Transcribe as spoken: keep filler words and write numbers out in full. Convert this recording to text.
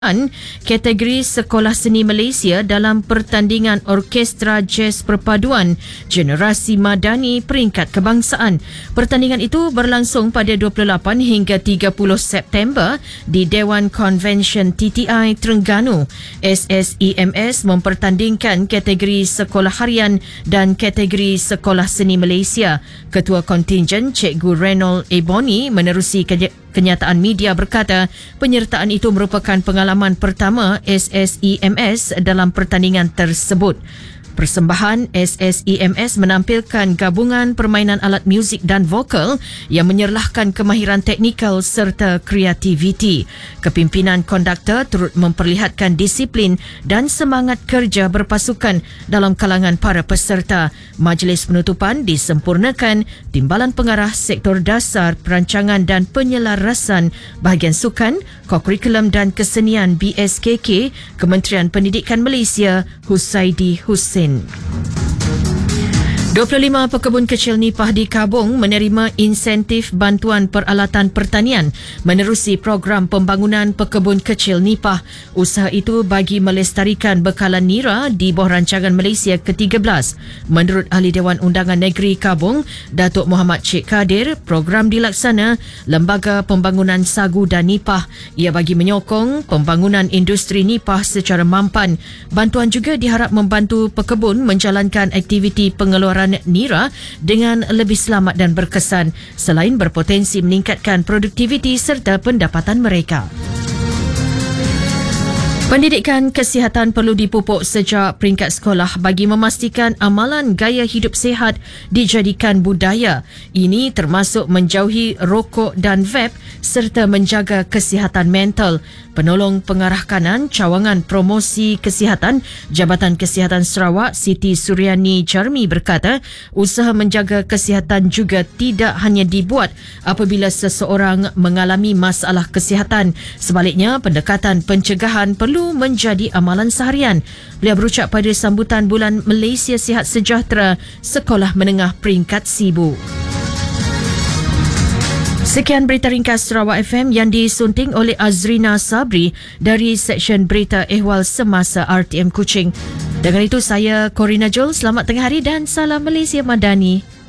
kategori Sekolah Seni Malaysia dalam pertandingan Orkestra Jazz Perpaduan Generasi Madani peringkat kebangsaan. Pertandingan itu berlangsung pada dua puluh lapan hingga tiga puluh September di Dewan Convention T T I Terengganu. S S E M S mempertandingkan kategori Sekolah Harian dan kategori Sekolah Seni Malaysia. Ketua kontingen Cikgu Reynold Ebony menerusi kenyataan media berkata penyertaan itu merupakan pengalaman pertama S S E M S dalam pertandingan tersebut. Persembahan S S E M S menampilkan gabungan permainan alat muzik dan vokal yang menyerlahkan kemahiran teknikal serta kreativiti. Kepimpinan konduktor turut memperlihatkan disiplin dan semangat kerja berpasukan dalam kalangan para peserta. Majlis penutupan disempurnakan Timbalan Pengarah Sektor Dasar Perancangan dan Penyelarasan Bahagian Sukan, Kokurikulum dan Kesenian B S K K, Kementerian Pendidikan Malaysia, Husaidi Hussein. dua puluh lima pekebun kecil nipah di Kabong menerima insentif bantuan peralatan pertanian menerusi program pembangunan pekebun kecil nipah. Usaha itu bagi melestarikan bekalan nira di bawah rancangan Malaysia ke tiga belas. Menurut Ahli Dewan Undangan Negeri Kabong, Datuk Muhammad Sheikh Kadir, program dilaksana Lembaga Pembangunan Sagu dan Nipah. Ia bagi menyokong pembangunan industri nipah secara mampan. Bantuan juga diharap membantu pekebun menjalankan aktiviti pengeluaran nira dengan lebih selamat dan berkesan selain berpotensi meningkatkan produktiviti serta pendapatan mereka. Pendidikan kesihatan perlu dipupuk sejak peringkat sekolah bagi memastikan amalan gaya hidup sihat dijadikan budaya. Ini termasuk menjauhi rokok dan vape serta menjaga kesihatan mental. Penolong Pengarah Kanan Cawangan Promosi Kesihatan Jabatan Kesihatan Sarawak Siti Suryani Jarmi berkata, usaha menjaga kesihatan juga tidak hanya dibuat apabila seseorang mengalami masalah kesihatan. Sebaliknya, pendekatan pencegahan perlu menjadi amalan seharian. Beliau berucap pada sambutan Bulan Malaysia Sihat Sejahtera Sekolah Menengah Peringkat Sibu. Sekian berita ringkas Sarawak F M yang disunting oleh Azrina Sabri dari Seksyen Berita Ehwal Semasa R T M Kuching. Dengan itu saya Corina Joel, selamat tengah hari dan salam Malaysia Madani.